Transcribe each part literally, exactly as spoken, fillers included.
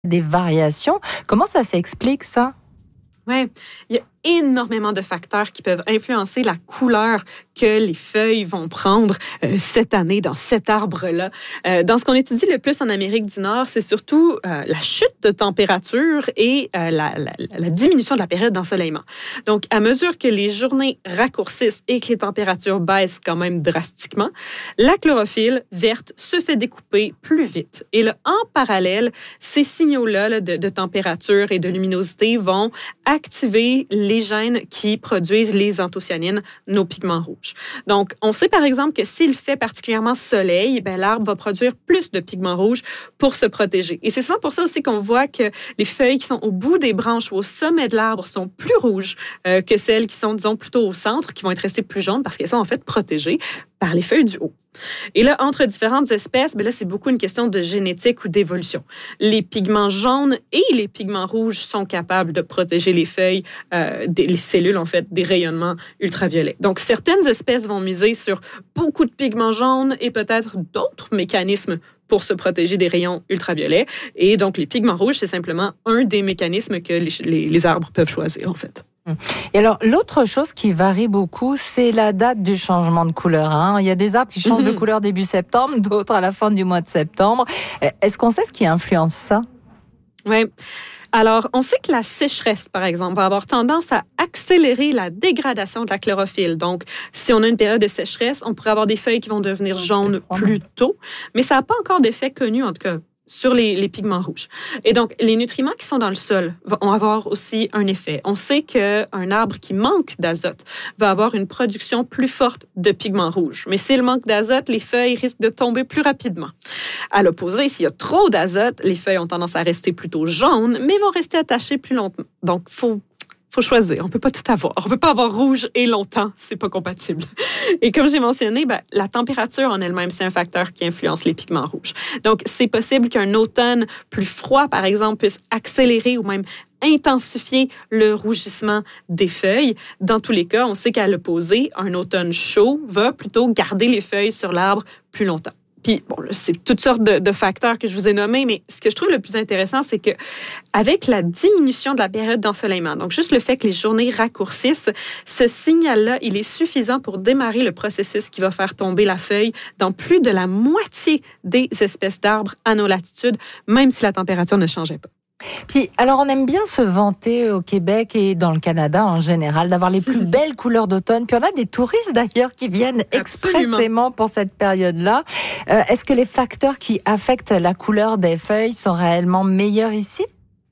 des variations. Comment ça s'explique, ça? Oui, il y a énormément de facteurs qui peuvent influencer la couleur que les feuilles vont prendre euh, cette année dans cet arbre-là. Euh, dans ce qu'on étudie le plus en Amérique du Nord, c'est surtout euh, la chute de température et euh, la, la, la diminution de la période d'ensoleillement. Donc, à mesure que les journées raccourcissent et que les températures baissent quand même drastiquement, la chlorophylle verte se fait découper plus vite. Et là, en parallèle, ces signaux-là là, de, de température et de luminosité vont activer les gènes qui produisent les anthocyanines, nos pigments rouges. Donc, on sait par exemple que s'il fait particulièrement soleil, ben, l'arbre va produire plus de pigments rouges pour se protéger. Et c'est souvent pour ça aussi qu'on voit que les feuilles qui sont au bout des branches ou au sommet de l'arbre sont plus rouges euh, que celles qui sont, disons, plutôt au centre, qui vont être restées plus jaunes parce qu'elles sont en fait protégées par les feuilles du haut. Et là, entre différentes espèces, bien là, c'est beaucoup une question de génétique ou d'évolution. Les pigments jaunes et les pigments rouges sont capables de protéger les feuilles, euh, des, les cellules, en fait, des rayonnements ultraviolets. Donc, certaines espèces vont miser sur beaucoup de pigments jaunes et peut-être d'autres mécanismes pour se protéger des rayons ultraviolets. Et donc, les pigments rouges, c'est simplement un des mécanismes que les, les, les arbres peuvent choisir, en fait. Et alors, l'autre chose qui varie beaucoup, c'est la date du changement de couleur. Hein. Il y a des arbres qui changent mm-hmm. de couleur début septembre, d'autres à la fin du mois de septembre. Est-ce qu'on sait ce qui influence ça? Oui. Alors, on sait que la sécheresse, par exemple, va avoir tendance à accélérer la dégradation de la chlorophylle. Donc, si on a une période de sécheresse, on pourrait avoir des feuilles qui vont devenir jaunes plus tôt, mais ça n'a pas encore d'effet connu, en tout cas, sur les, les pigments rouges. Et donc, les nutriments qui sont dans le sol vont avoir aussi un effet. On sait qu'un arbre qui manque d'azote va avoir une production plus forte de pigments rouges. Mais s'il manque d'azote, les feuilles risquent de tomber plus rapidement. À l'opposé, s'il y a trop d'azote, les feuilles ont tendance à rester plutôt jaunes, mais vont rester attachées plus longtemps. Donc, il faut faut choisir. On peut pas tout avoir. On peut pas avoir rouge et longtemps. C'est pas compatible. Et comme j'ai mentionné, ben, la température en elle-même, c'est un facteur qui influence les pigments rouges. Donc, c'est possible qu'un automne plus froid, par exemple, puisse accélérer ou même intensifier le rougissement des feuilles. Dans tous les cas, on sait qu'à l'opposé, un automne chaud va plutôt garder les feuilles sur l'arbre plus longtemps. Puis, bon, c'est toutes sortes de, de facteurs que je vous ai nommés, mais ce que je trouve le plus intéressant, c'est que avec la diminution de la période d'ensoleillement, donc juste le fait que les journées raccourcissent, ce signal-là, il est suffisant pour démarrer le processus qui va faire tomber la feuille dans plus de la moitié des espèces d'arbres à nos latitudes, même si la température ne changeait pas. Puis, alors, on aime bien se vanter au Québec et dans le Canada en général d'avoir les plus belles couleurs d'automne. Puis, on a des touristes d'ailleurs qui viennent expressément Absolument. Pour cette période-là. Euh, est-ce que les facteurs qui affectent la couleur des feuilles sont réellement meilleurs ici?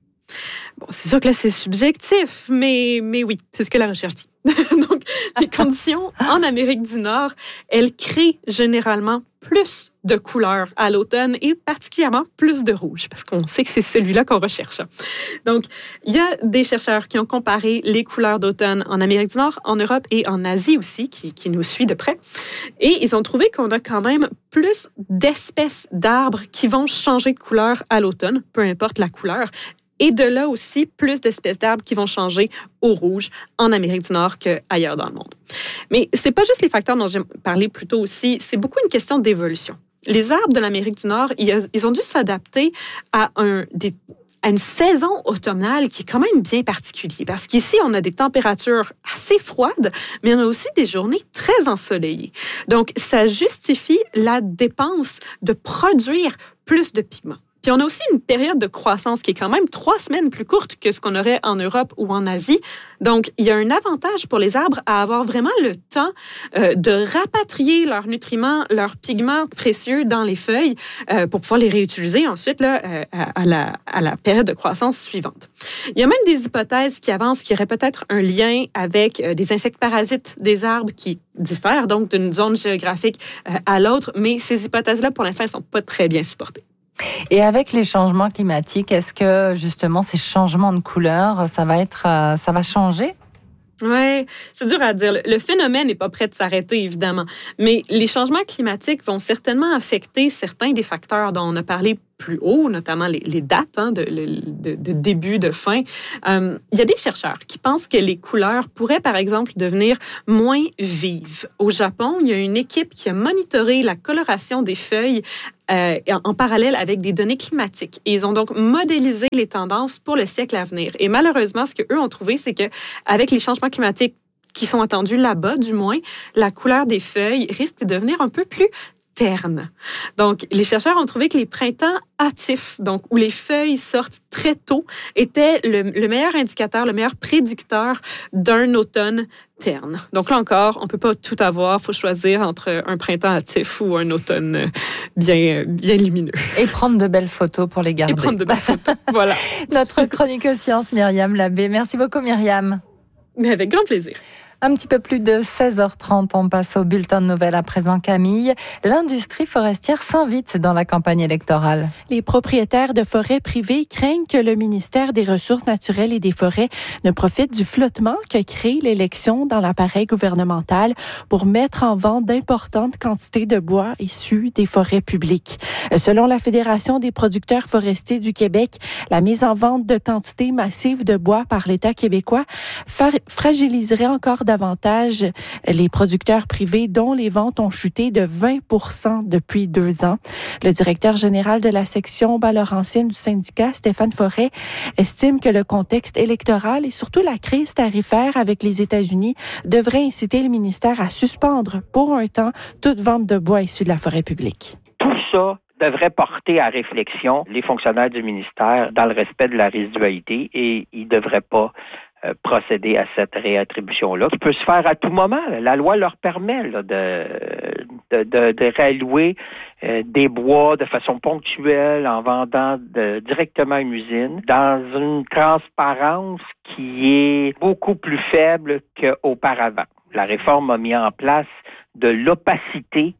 Bon, c'est sûr que là, c'est subjectif, mais, mais oui, c'est ce que la recherche dit. Donc, les conditions en Amérique du Nord, elles créent généralement plus de couleurs à l'automne et particulièrement plus de rouge, parce qu'on sait que c'est celui-là qu'on recherche. Donc, il y a des chercheurs qui ont comparé les couleurs d'automne en Amérique du Nord, en Europe et en Asie aussi, qui, qui nous suit de près. Et ils ont trouvé qu'on a quand même plus d'espèces d'arbres qui vont changer de couleur à l'automne, peu importe la couleur. Et de là aussi, plus d'espèces d'arbres qui vont changer au rouge en Amérique du Nord qu'ailleurs dans le monde. Mais c'est pas juste les facteurs dont j'ai parlé plus tôt aussi, c'est beaucoup une question d'évolution. Les arbres de l'Amérique du Nord, ils ont dû s'adapter à, un, des, à une saison automnale qui est quand même bien particulière. Parce qu'ici, on a des températures assez froides, mais on a aussi des journées très ensoleillées. Donc, ça justifie la dépense de produire plus de pigments. Puis on a aussi une période de croissance qui est quand même trois semaines plus courte que ce qu'on aurait en Europe ou en Asie. Donc, il y a un avantage pour les arbres à avoir vraiment le temps euh, de rapatrier leurs nutriments, leurs pigments précieux dans les feuilles euh, pour pouvoir les réutiliser ensuite là, euh, à, la, à la période de croissance suivante. Il y a même des hypothèses qui avancent qu'il y aurait peut-être un lien avec euh, des insectes parasites des arbres qui diffèrent donc d'une zone géographique euh, à l'autre, mais ces hypothèses-là, pour l'instant, elles ne sont pas très bien supportées. Et avec les changements climatiques, est-ce que justement ces changements de couleur, ça va être, ça va changer? Oui, c'est dur à dire. Le phénomène n'est pas prêt de s'arrêter, évidemment. Mais les changements climatiques vont certainement affecter certains des facteurs dont on a parlé plus haut, notamment les, les dates hein, de, de, de début, de fin. Euh, il y a des chercheurs qui pensent que les couleurs pourraient, par exemple, devenir moins vives. Au Japon, il y a une équipe qui a monitoré la coloration des feuilles euh, en, en parallèle avec des données climatiques. Et ils ont donc modélisé les tendances pour le siècle à venir. Et malheureusement, ce qu'eux ont trouvé, c'est qu'avec les changements climatiques qui sont attendus là-bas, du moins, la couleur des feuilles risque de devenir un peu plus terne. Donc, les chercheurs ont trouvé que les printemps hâtifs, donc où les feuilles sortent très tôt, étaient le, le meilleur indicateur, le meilleur prédicteur d'un automne terne. Donc là encore, on ne peut pas tout avoir. Il faut choisir entre un printemps hâtif ou un automne bien, bien lumineux. Et prendre de belles photos pour les garder. Et prendre de belles photos, voilà. Notre chronique science, Myriam Labbé. Merci beaucoup, Myriam. Mais avec grand plaisir. Un petit peu plus de seize heures trente, on passe au bulletin de nouvelles à présent, Camille. L'industrie forestière s'invite dans la campagne électorale. Les propriétaires de forêts privées craignent que le ministère des Ressources naturelles et des Forêts ne profite du flottement que crée l'élection dans l'appareil gouvernemental pour mettre en vente d'importantes quantités de bois issus des forêts publiques. Selon la Fédération des producteurs forestiers du Québec, la mise en vente de quantités massives de bois par l'État québécois fragiliserait encore davantage les producteurs privés dont les ventes ont chuté de vingt pour cent depuis deux ans. Le directeur général de la section bas-laurentienne du syndicat, Stéphane Forêt, estime que le contexte électoral et surtout la crise tarifaire avec les États-Unis devrait inciter le ministère à suspendre pour un temps toute vente de bois issu de la forêt publique. Tout ça devrait porter à réflexion les fonctionnaires du ministère dans le respect de la résidualité et ils ne devraient pas euh, procéder à cette réattribution-là, qui peut se faire à tout moment. La loi leur permet là, de, de, de, de réallouer euh, des bois de façon ponctuelle en vendant de, directement à une usine dans une transparence qui est beaucoup plus faible qu'auparavant. La réforme a mis en place de l'opacité.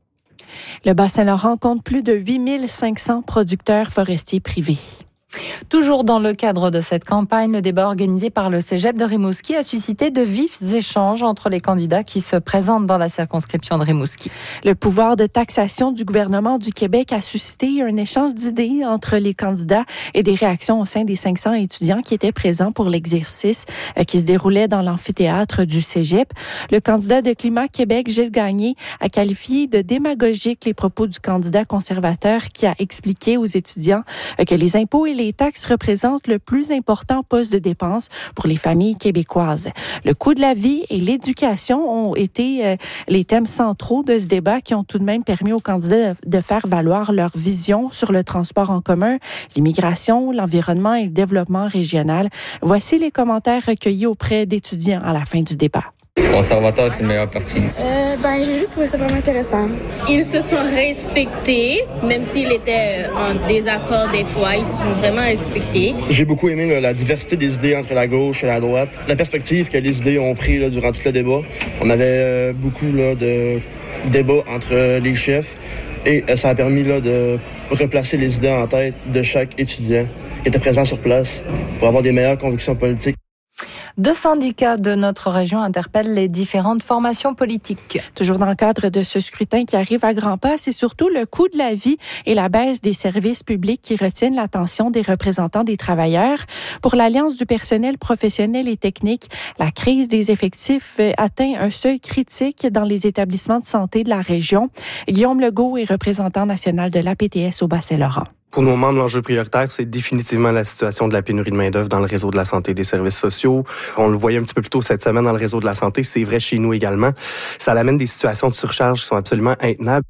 Le Bas-Saint-Laurent compte plus de huit mille cinq cents producteurs forestiers privés. Toujours dans le cadre de cette campagne, le débat organisé par le Cégep de Rimouski a suscité de vifs échanges entre les candidats qui se présentent dans la circonscription de Rimouski. Le pouvoir de taxation du gouvernement du Québec a suscité un échange d'idées entre les candidats et des réactions au sein des cinq cents étudiants qui étaient présents pour l'exercice qui se déroulait dans l'amphithéâtre du Cégep. Le candidat de Climat Québec, Gilles Gagné, a qualifié de démagogique les propos du candidat conservateur qui a expliqué aux étudiants que les impôts et les taxes représentent le plus important poste de dépenses pour les familles québécoises. Le coût de la vie et l'éducation ont été euh, les thèmes centraux de ce débat qui ont tout de même permis aux candidats de faire valoir leur vision sur le transport en commun, l'immigration, l'environnement et le développement régional. Voici les commentaires recueillis auprès d'étudiants à la fin du débat. Conservateur, c'est le meilleur parti. Euh, ben, j'ai juste trouvé ça vraiment intéressant. Ils se sont respectés, même s'ils étaient en désaccord des fois, ils se sont vraiment respectés. J'ai beaucoup aimé là, la diversité des idées entre la gauche et la droite, la perspective que les idées ont pris là, durant tout le débat. On avait euh, beaucoup là, de débats entre les chefs et euh, ça a permis là, de replacer les idées en tête de chaque étudiant qui était présent sur place pour avoir des meilleures convictions politiques. Deux syndicats de notre région interpellent les différentes formations politiques. Toujours dans le cadre de ce scrutin qui arrive à grands pas, c'est surtout le coût de la vie et la baisse des services publics qui retiennent l'attention des représentants des travailleurs. Pour l'Alliance du personnel professionnel et technique, la crise des effectifs atteint un seuil critique dans les établissements de santé de la région. Guillaume Legault est représentant national de l'A P T S au Bas-Saint-Laurent. Pour nos membres, l'enjeu prioritaire, c'est définitivement la situation de la pénurie de main-d'œuvre dans le réseau de la santé et des services sociaux. On le voyait un petit peu plus tôt cette semaine dans le réseau de la santé. C'est vrai chez nous également. Ça amène des situations de surcharge qui sont absolument intenables.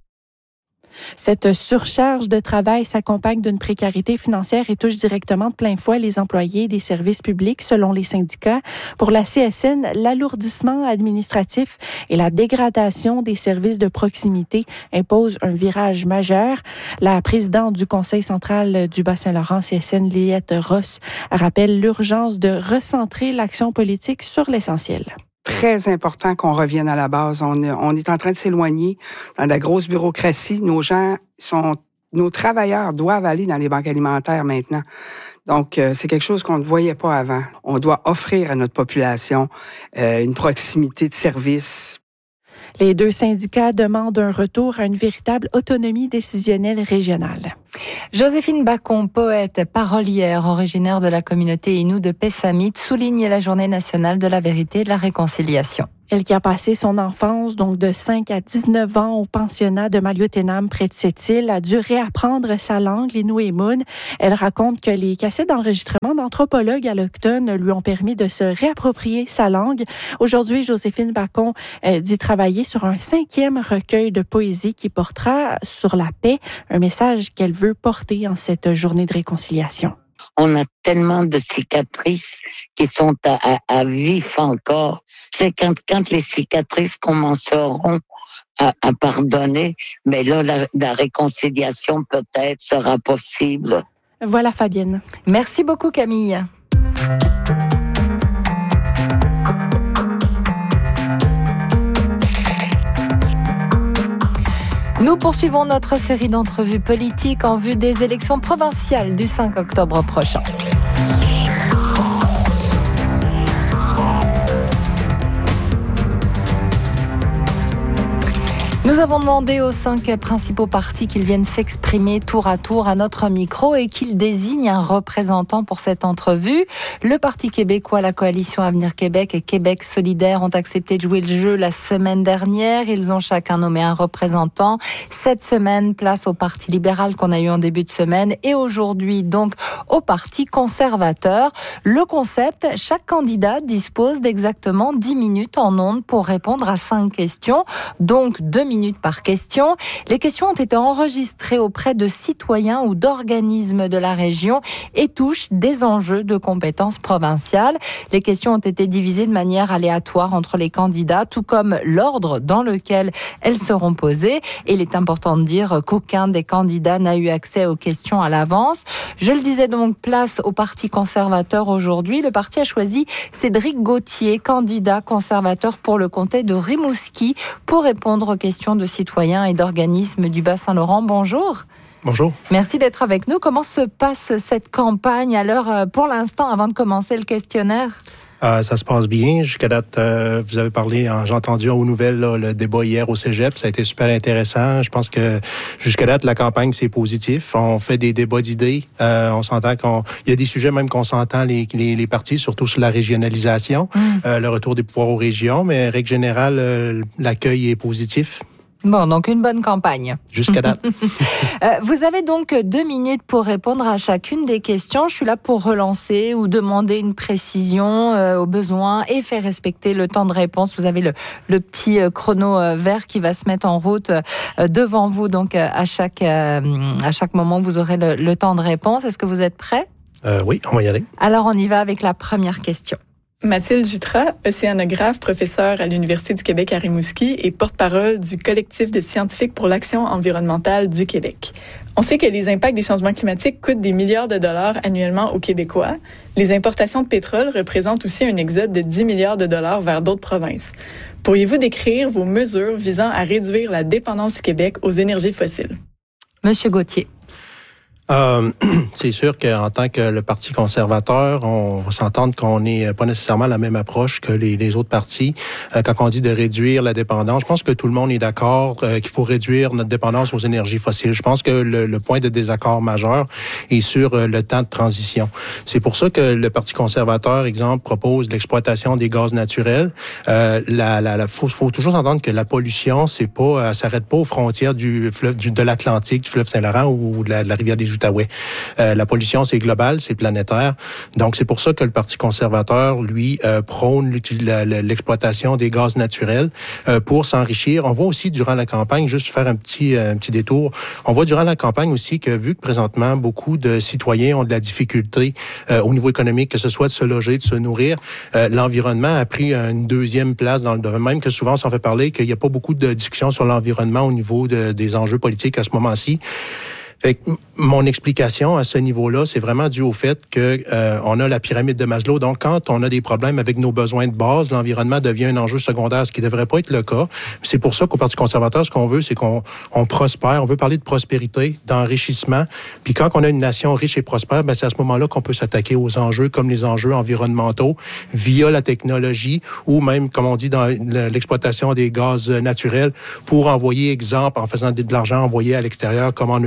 Cette surcharge de travail s'accompagne d'une précarité financière et touche directement de plein fouet les employés des services publics, selon les syndicats. Pour la C S N, l'alourdissement administratif et la dégradation des services de proximité imposent un virage majeur. La présidente du Conseil central du Bas-Saint-Laurent, C S N, Liette Ross, rappelle l'urgence de recentrer l'action politique sur l'essentiel. Très important qu'on revienne à la base. On est, on est en train de s'éloigner dans la grosse bureaucratie. Nos gens sont, nos travailleurs doivent aller dans les banques alimentaires maintenant. Donc, euh, c'est quelque chose qu'on ne voyait pas avant. On doit offrir à notre population euh, une proximité de service. Les deux syndicats demandent un retour à une véritable autonomie décisionnelle régionale. Joséphine Bacon, poète, parolière, originaire de la communauté Innu de Pessamit, souligne la Journée nationale de la vérité et de la réconciliation. Elle qui a passé son enfance, donc de cinq à dix-neuf ans, au pensionnat de Maliotenam près de cette île, a dû réapprendre sa langue, l'inuimun. Elle raconte que les cassettes d'enregistrement d'anthropologues allochtones lui ont permis de se réapproprier sa langue. Aujourd'hui, Joséphine Bacon euh, dit travailler sur un cinquième recueil de poésie qui portera sur la paix, un message qu'elle veut porter en cette journée de réconciliation. On a tellement de cicatrices qui sont à, à, à vif encore. C'est quand, quand les cicatrices commenceront à, à pardonner, mais là, la, la réconciliation peut-être sera possible. Voilà, Fabienne. Merci beaucoup, Camille. Nous poursuivons notre série d'entrevues politiques en vue des élections provinciales du cinq octobre prochain. Nous avons demandé aux cinq principaux partis qu'ils viennent s'exprimer tour à tour à notre micro et qu'ils désignent un représentant pour cette entrevue. Le Parti québécois, la Coalition Avenir Québec et Québec solidaire ont accepté de jouer le jeu la semaine dernière. Ils ont chacun nommé un représentant. Cette semaine, place au Parti libéral qu'on a eu en début de semaine et aujourd'hui donc au Parti conservateur. Le concept, chaque candidat dispose d'exactement dix minutes en ondes pour répondre à cinq questions, donc deux minutes par question. Les questions ont été enregistrées auprès de citoyens ou d'organismes de la région et touchent des enjeux de compétences provinciales. Les questions ont été divisées de manière aléatoire entre les candidats, tout comme l'ordre dans lequel elles seront posées. Et il est important de dire qu'aucun des candidats n'a eu accès aux questions à l'avance. Je le disais donc, place au Parti conservateur aujourd'hui. Le parti a choisi Cédric Gauthier, candidat conservateur pour le comté de Rimouski, pour répondre aux questions de citoyens et d'organismes du Bas-Saint-Laurent. Bonjour. Bonjour. Merci d'être avec nous. Comment se passe cette campagne à l'heure, pour l'instant, avant de commencer le questionnaire? Euh, ça se passe bien. Jusqu'à date, euh, vous avez parlé, j'ai entendu aux nouvelles là, le débat hier au Cégep. Ça a été super intéressant. Je pense que jusqu'à date, la campagne, c'est positif. On fait des débats d'idées. Euh, on s'entend qu'on... Il y a des sujets même qu'on s'entend les, les, les partis, surtout sur la régionalisation, mmh. euh, le retour des pouvoirs aux régions. Mais règle générale, euh, l'accueil est positif. Bon, donc une bonne campagne. Jusqu'à date. euh, vous avez donc deux minutes pour répondre à chacune des questions. Je suis là pour relancer ou demander une précision euh, au besoin et faire respecter le temps de réponse. Vous avez le, le petit euh, chrono euh, vert qui va se mettre en route euh, devant vous. Donc, euh, à chaque, euh, à chaque moment, vous aurez le, le temps de réponse. Est-ce que vous êtes prêts? Euh, oui, on va y aller. Alors, on y va avec la première question. Mathilde Jutras, océanographe, professeure à l'Université du Québec à Rimouski et porte-parole du collectif de scientifiques pour l'action environnementale du Québec. On sait que les impacts des changements climatiques coûtent des milliards de dollars annuellement aux Québécois. Les importations de pétrole représentent aussi un exode de dix milliards de dollars vers d'autres provinces. Pourriez-vous décrire vos mesures visant à réduire la dépendance du Québec aux énergies fossiles? Monsieur Gauthier. Euh, c'est sûr qu'en tant que le Parti conservateur, on va s'entendre qu'on n'est pas nécessairement la même approche que les, les autres partis. Euh, quand on dit de réduire la dépendance, je pense que tout le monde est d'accord euh, qu'il faut réduire notre dépendance aux énergies fossiles. Je pense que le, le point de désaccord majeur est sur euh, le temps de transition. C'est pour ça que le Parti conservateur, exemple, propose l'exploitation des gaz naturels. Euh, la, la, la, faut, faut toujours entendre que la pollution, c'est pas, elle s'arrête pas aux frontières du fleuve, du, de l'Atlantique, du fleuve Saint-Laurent ou de la, de la rivière des Euh, la pollution, c'est global, c'est planétaire. Donc, c'est pour ça que le Parti conservateur, lui, euh, prône l'exploitation des gaz naturels euh, pour s'enrichir. On voit aussi durant la campagne, juste faire un petit, un petit détour, on voit durant la campagne aussi que vu que présentement, beaucoup de citoyens ont de la difficulté euh, au niveau économique, que ce soit de se loger, de se nourrir, euh, l'environnement a pris une deuxième place dans le domaine, même que souvent, on s'en fait parler qu'il n'y a pas beaucoup de discussions sur l'environnement au niveau de, des enjeux politiques à ce moment-ci. Fait que mon explication à ce niveau-là, c'est vraiment dû au fait que euh, on a la pyramide de Maslow. Donc, quand on a des problèmes avec nos besoins de base, l'environnement devient un enjeu secondaire, ce qui ne devrait pas être le cas. C'est pour ça qu'au Parti conservateur, ce qu'on veut, c'est qu'on on prospère. On veut parler de prospérité, d'enrichissement. Puis quand on a une nation riche et prospère, ben c'est à ce moment-là qu'on peut s'attaquer aux enjeux comme les enjeux environnementaux via la technologie ou même, comme on dit, dans l'exploitation des gaz naturels pour envoyer, exemple, en faisant de l'argent envoyé à l'extérieur, comme en Europe,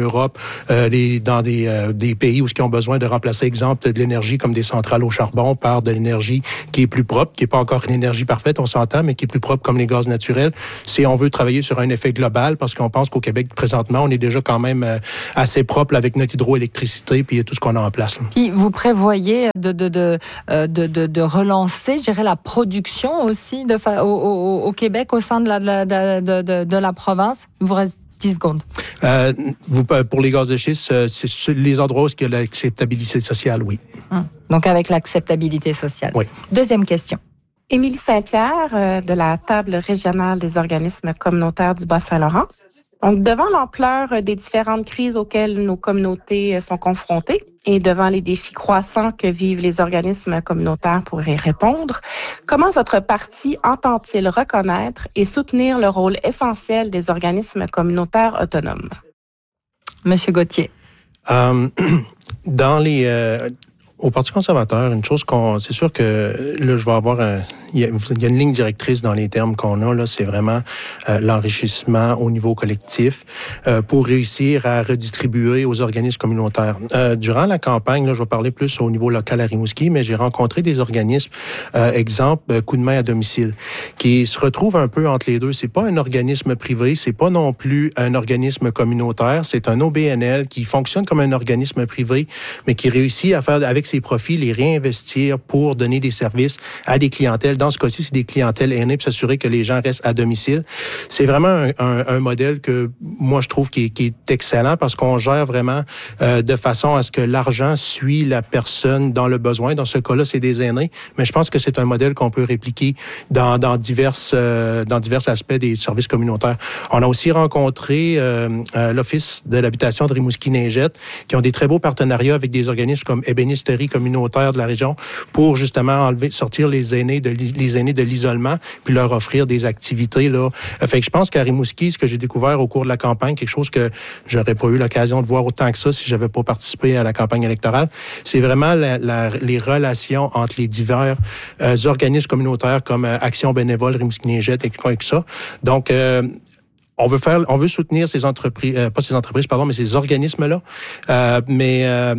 euh, les, dans des, euh, des pays où ils ont besoin de remplacer, exemple, de l'énergie comme des centrales au charbon par de l'énergie qui est plus propre, qui n'est pas encore une énergie parfaite, on s'entend, mais qui est plus propre comme les gaz naturels. C'est on veut travailler sur un effet global parce qu'on pense qu'au Québec, présentement, on est déjà quand même euh, assez propre avec notre hydroélectricité puis tout ce qu'on a en place. Là. Puis vous prévoyez de, de, de, de, de, de relancer, je dirais, la production aussi de fa- au, au, au Québec au sein de la, de, de, de, de la province. Il vous reste dix secondes. Euh, vous, pour les gaz de schiste, c'est les endroits où il y a l'acceptabilité sociale, oui. Hum. Donc avec l'acceptabilité sociale. Oui. Deuxième question. Émilie Saint-Pierre, euh, de la table régionale des organismes communautaires du Bas-Saint-Laurent. Donc, devant l'ampleur des différentes crises auxquelles nos communautés sont confrontées et devant les défis croissants que vivent les organismes communautaires pour y répondre, comment votre parti entend-il reconnaître et soutenir le rôle essentiel des organismes communautaires autonomes? Monsieur Gauthier. Euh, dans les... Euh, Au Parti conservateur, une chose qu'on... C'est sûr que là, je vais avoir un... Il y a, il y a une ligne directrice dans les termes qu'on a, là, c'est vraiment euh, l'enrichissement au niveau collectif euh, pour réussir à redistribuer aux organismes communautaires. Euh, durant la campagne, là, je vais parler plus au niveau local à Rimouski, mais j'ai rencontré des organismes, euh, exemple, euh, coup de main à domicile, qui se retrouvent un peu entre les deux. C'est pas un organisme privé, c'est pas non plus un organisme communautaire, c'est un O B N L qui fonctionne comme un organisme privé, mais qui réussit à faire, avec ses profits, les réinvestir pour donner des services à des clientèles. Dans ce cas-ci, c'est des clientèles aînées pour s'assurer que les gens restent à domicile. C'est vraiment un, un, un modèle que moi, je trouve qui est, qui est excellent parce qu'on gère vraiment euh, de façon à ce que l'argent suit la personne dans le besoin. Dans ce cas-là, c'est des aînés, mais je pense que c'est un modèle qu'on peut répliquer dans, dans, diverses, euh, dans divers aspects des services communautaires. On a aussi rencontré euh, euh, l'Office de l'habitation de Rimouski-Neigette qui ont des très beaux partenariats avec des organismes comme Ébénisterie communautaire de la région pour justement enlever, sortir les aînés de les aînés de l'isolement, puis leur offrir des activités là. Fait que je pense qu'à Rimouski, ce que j'ai découvert au cours de la campagne, quelque chose que j'aurais pas eu l'occasion de voir autant que ça si j'avais pas participé à la campagne électorale, c'est vraiment la, la, les relations entre les divers euh, organismes communautaires comme euh, Action bénévole, Rimouski-Neigette et quoi que ça. Donc euh, on veut faire, on veut soutenir ces entreprises, euh, pas ces entreprises, pardon, mais ces organismes-là. Euh, mais euh,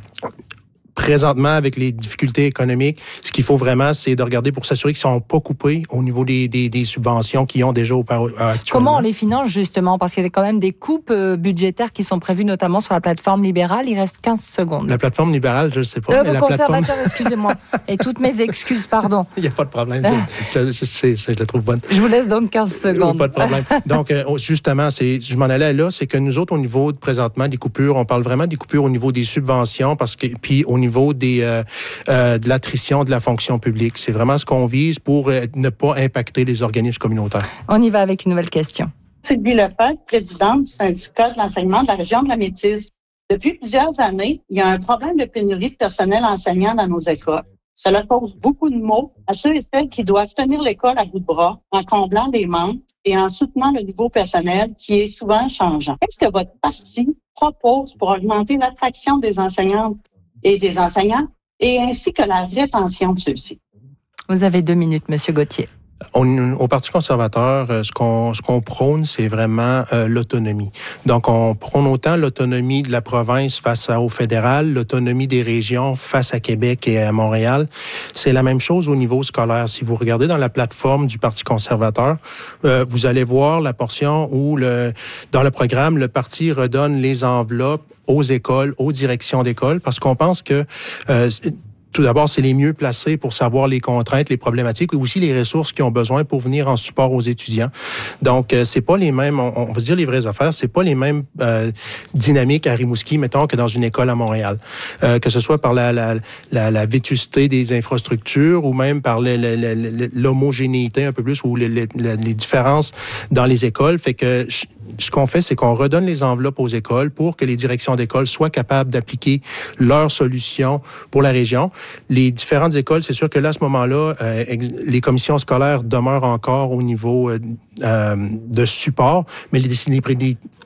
présentement, avec les difficultés économiques, ce qu'il faut vraiment, c'est de regarder pour s'assurer qu'ils ne sont pas coupés au niveau des, des, des subventions qu'ils ont déjà au, actuellement. Comment on les finance, justement? Parce qu'il y a quand même des coupes budgétaires qui sont prévues, notamment sur la plateforme libérale. Il reste quinze secondes. La plateforme libérale, je ne sais pas. Euh, mais la conservateur, plateforme... excusez-moi. Et toutes mes excuses, pardon. Il n'y a pas de problème. je, je, je, je la trouve bonne. Je vous laisse donc quinze secondes. Pas de problème. Donc, euh, justement, c'est, je m'en allais là, c'est que nous autres, au niveau, de, présentement, des coupures, on parle vraiment des coupures au niveau des subventions, parce que puis au niveau des... Euh, Euh, de l'attrition de la fonction publique. C'est vraiment ce qu'on vise pour euh, ne pas impacter les organismes communautaires. On y va avec une nouvelle question. Sylvie Lefebvre, présidente du syndicat de l'enseignement de la région de la Métis. Depuis plusieurs années, il y a un problème de pénurie de personnel enseignant dans nos écoles. Cela cause beaucoup de maux à ceux et celles qui doivent tenir l'école à bout de bras en comblant les manques et en soutenant le nouveau personnel qui est souvent changeant. Qu'est-ce que votre parti propose pour augmenter l'attraction des enseignantes et des enseignants et ainsi que la rétention de ceux-ci? Vous avez deux minutes, Monsieur Gauthier. On, au Parti conservateur, ce qu'on, ce qu'on prône, c'est vraiment euh, l'autonomie. Donc, on prône autant l'autonomie de la province face au fédéral, l'autonomie des régions face à Québec et à Montréal. C'est la même chose au niveau scolaire. Si vous regardez dans la plateforme du Parti conservateur, euh, vous allez voir la portion où, le, dans le programme, le parti redonne les enveloppes aux écoles, aux directions d'école, parce qu'on pense que... Euh, Tout d'abord, c'est les mieux placés pour savoir les contraintes, les problématiques et aussi les ressources qu'ils ont besoin pour venir en support aux étudiants. Donc, euh, c'est pas les mêmes, on, on va se dire les vraies affaires, c'est pas les mêmes euh, dynamiques à Rimouski, mettons, que dans une école à Montréal. Euh, que ce soit par la, la, la, la vétusté des infrastructures ou même par le, le, le, l'homogénéité un peu plus ou le, le, les différences dans les écoles. Fait que ce qu'on fait, c'est qu'on redonne les enveloppes aux écoles pour que les directions d'école soient capables d'appliquer leurs solutions pour la région. Les différentes écoles, c'est sûr que là, à ce moment-là, euh, les commissions scolaires demeurent encore au niveau euh, euh, de support, mais les, les,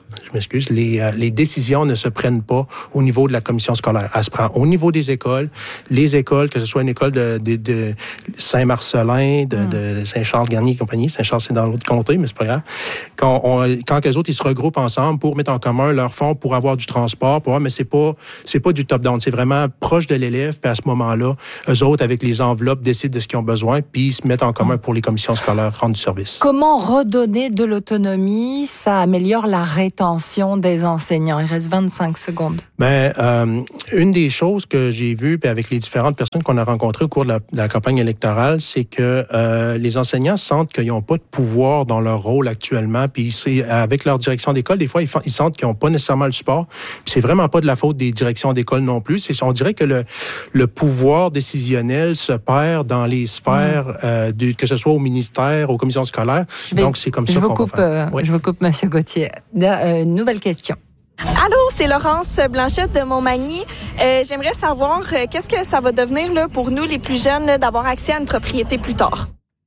je m'excuse, les, euh, les décisions ne se prennent pas au niveau de la commission scolaire. Elle se prend au niveau des écoles. Les écoles, que ce soit une école de, de, de Saint-Marcelin, de, mm. de Saint-Charles-Garnier et compagnie. Saint-Charles, c'est dans l'autre comté, mais c'est pas grave. Quand, on, quand eux autres, ils se regroupent ensemble pour mettre en commun leurs fonds pour avoir du transport, pour, mais c'est pas, c'est pas du top-down. C'est vraiment proche de l'élève. Puis à ce moment-là, eux autres, avec les enveloppes, décident de ce qu'ils ont besoin, puis ils se mettent en commun pour les commissions scolaires, rendre du service. Comment redonner de l'autonomie? Ça améliore la rétention des enseignants. Il reste vingt-cinq secondes. Ben, euh, une des choses que j'ai vues, puis avec les différentes personnes qu'on a rencontrées au cours de la, de la campagne électorale, c'est que euh, les enseignants sentent qu'ils n'ont pas de pouvoir dans leur rôle actuellement, puis c'est, avec leur direction d'école, des fois, ils, ils sentent qu'ils n'ont pas nécessairement le support. Puis c'est vraiment pas de la faute des directions d'école non plus. C'est, on dirait que le, le pouvoir décisionnel se perd dans les sphères, mmh. euh, du, que ce soit au ministère, aux commissions scolaires. Vais, Donc, c'est comme ça je qu'on vous coupe, va faire. Euh, oui. Je vous coupe, M. Gauthier. Euh, nouvelle question. Allô, c'est Laurence Blanchette de Montmagny. Euh, j'aimerais savoir euh, qu'est-ce que ça va devenir là, pour nous, les plus jeunes, là, d'avoir accès à une propriété plus tard.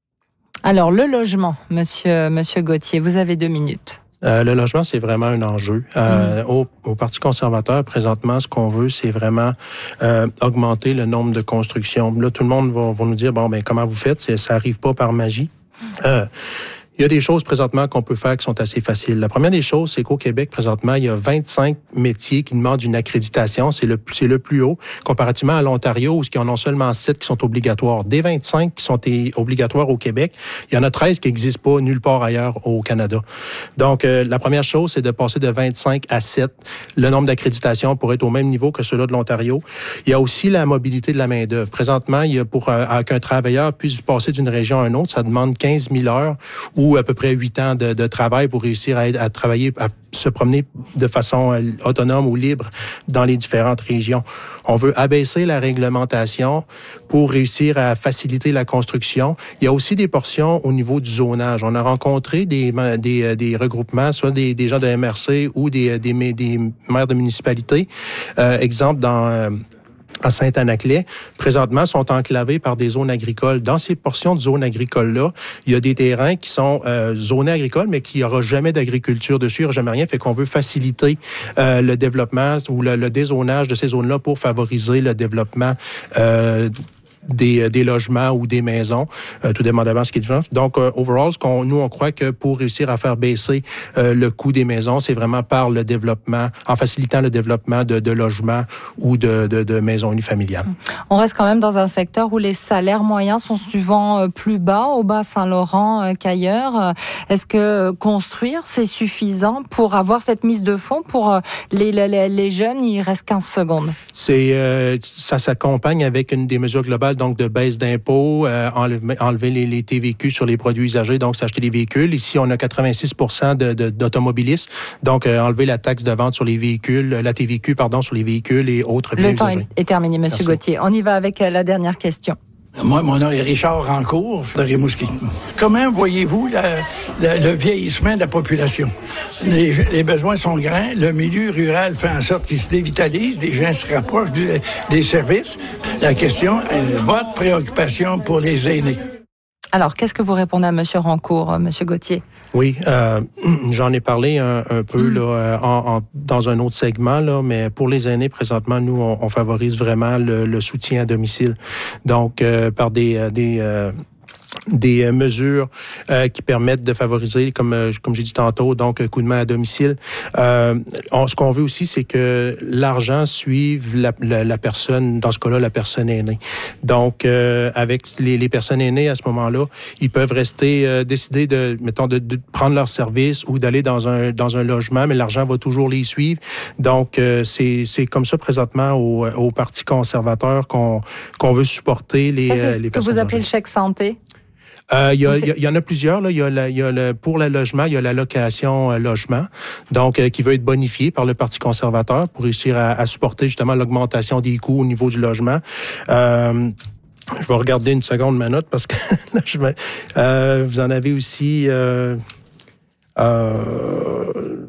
Alors, le logement, Monsieur, Monsieur Gauthier, vous avez deux minutes. Euh, le logement, c'est vraiment un enjeu. Euh, mmh. au, au Parti conservateur, présentement, ce qu'on veut, c'est vraiment euh, augmenter le nombre de constructions. Là, tout le monde va, va nous dire, bon, ben comment vous faites? C'est, ça arrive pas par magie. Euh, Il y a des choses présentement qu'on peut faire qui sont assez faciles. La première des choses, c'est qu'au Québec, présentement, il y a vingt-cinq métiers qui demandent une accréditation. C'est le, c'est le plus haut, comparativement à l'Ontario, où il y en a seulement sept qui sont obligatoires. Des vingt-cinq qui sont obligatoires au Québec, il y en a treize qui n'existent pas nulle part ailleurs au Canada. Donc, euh, la première chose, c'est de passer de vingt-cinq à sept le nombre d'accréditations pour être au même niveau que ceux-là de l'Ontario. Il y a aussi la mobilité de la main-d'œuvre. Présentement, il y a pour euh, qu'un travailleur puisse passer d'une région à une autre, ça demande quinze mille heures ou à peu près huit ans de, de travail pour réussir à, à travailler, à se promener de façon autonome ou libre dans les différentes régions. On veut abaisser la réglementation pour réussir à faciliter la construction. Il y a aussi des portions au niveau du zonage. On a rencontré des, des, des regroupements, soit des, des gens de M R C ou des, des, des maires de municipalités. Euh, exemple, dans... Euh, à Saint-Anaclet, présentement, sont enclavés par des zones agricoles. Dans ces portions de zones agricoles-là, il y a des terrains qui sont euh, zonés agricoles, mais qui n'y aura jamais d'agriculture dessus, il n'y aura jamais rien. Fait qu'on veut faciliter euh, le développement ou le, le dézonage de ces zones-là pour favoriser le développement euh, Des, des logements ou des maisons, euh, tout dépendamment de ce qui est différent. Donc, euh, overall, ce qu'on, nous, on croit que pour réussir à faire baisser euh, le coût des maisons, c'est vraiment par le développement, en facilitant le développement de, de logements ou de, de, de maisons unifamiliales. On reste quand même dans un secteur où les salaires moyens sont souvent plus bas au Bas-Saint-Laurent euh, qu'ailleurs. Est-ce que construire, c'est suffisant pour avoir cette mise de fonds pour euh, les, les, les jeunes? Il reste quinze secondes. C'est, euh, ça s'accompagne avec une des mesures globales, donc de baisse d'impôts, euh, enlever, enlever les, les T V Q sur les produits usagés, donc s'acheter des véhicules. Ici, on a quatre-vingt-six pour cent de, de, d'automobilistes, donc euh, enlever la taxe de vente sur les véhicules, la T V Q, pardon, sur les véhicules et autres biens usagés. Le temps est terminé, M. Gauthier. On y va avec la dernière question. Moi, mon nom est Richard Rancourt, de Rimouski. Comment voyez-vous la, la, le vieillissement de la population? Les, les besoins sont grands, le milieu rural fait en sorte qu'il se dévitalise, les gens se rapprochent du, des services. La question est votre préoccupation pour les aînés. Alors, qu'est-ce que vous répondez à M. Rancourt, M. Gauthier? Oui, euh, j'en ai parlé un, un peu mm. là, en, en, dans un autre segment, là, mais pour les aînés, présentement, nous, on, on favorise vraiment le, le soutien à domicile. Donc, euh, par des... des euh, des mesures euh, qui permettent de favoriser, comme euh, comme j'ai dit tantôt, donc coup de main à domicile. Euh, on, ce qu'on veut aussi, c'est que l'argent suive la, la, la personne, dans ce cas-là, la personne aînée. Donc, euh, avec les, les personnes aînées, à ce moment-là, ils peuvent rester, euh, décider de, mettons, de, de prendre leur service ou d'aller dans un dans un logement, mais l'argent va toujours les suivre. Donc, euh, c'est c'est comme ça présentement au, au Parti conservateur qu'on qu'on veut supporter les, ça, c'est ce les que personnes vous appelez âgées. Le chèque santé? Euh, il y, a, il y en a plusieurs. Là. Il y a, la, il y a le, pour le logement, il y a l'allocation euh, logement, donc euh, qui veut être bonifiée par le Parti conservateur pour réussir à, à supporter justement l'augmentation des coûts au niveau du logement. Euh, je vais regarder une seconde ma note parce que là, je vais, euh, vous en avez aussi... Euh, euh,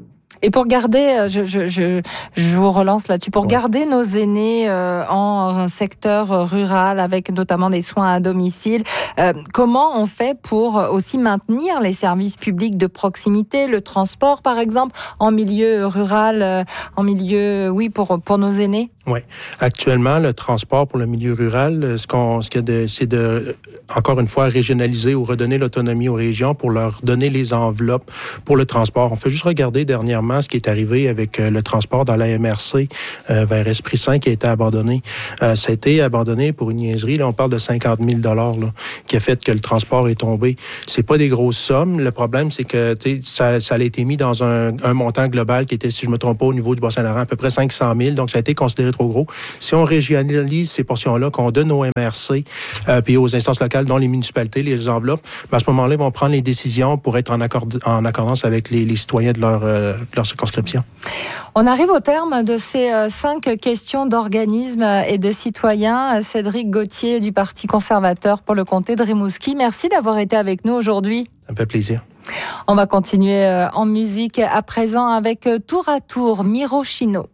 Et pour garder, je, je, je, je vous relance là-dessus, pour ouais. garder nos aînés euh, en secteur rural, avec notamment des soins à domicile, euh, comment on fait pour aussi maintenir les services publics de proximité, le transport par exemple, en milieu rural, euh, en milieu, oui, pour, pour nos aînés? Oui. Actuellement, le transport pour le milieu rural, ce qu'on, ce qu'il y a de, c'est de, encore une fois, régionaliser ou redonner l'autonomie aux régions pour leur donner les enveloppes pour le transport. On fait juste regarder dernièrement ce qui est arrivé avec le transport dans la M R C euh, vers Esprit-Saint qui a été abandonné. Euh, ça a été abandonné pour une niaiserie. Là, on parle de cinquante mille dollars là, qui a fait que le transport est tombé. C'est pas des grosses sommes. Le problème, c'est que ça, ça a été mis dans un, un montant global qui était, si je me trompe pas, au niveau du Bas-Saint-Laurent, à peu près cinq cent mille. Donc, ça a été considéré trop gros. Si on régionalise ces portions-là, qu'on donne aux M R C euh, puis aux instances locales, dont les municipalités, les enveloppes, ben à ce moment-là, ils vont prendre les décisions pour être en, accord, en accordance avec les, les citoyens de leur, euh, de leur circonscription. On arrive au terme de ces euh, cinq questions d'organismes et de citoyens. Cédric Gauthier du Parti conservateur pour le comté de Rimouski, merci d'avoir été avec nous aujourd'hui. Ça me fait plaisir. On va continuer en musique à présent avec Tour à Tour, Miro Chino.